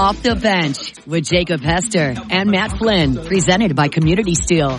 Off the Bench with Jacob Hester and Matt Flynn, presented by Community Steel.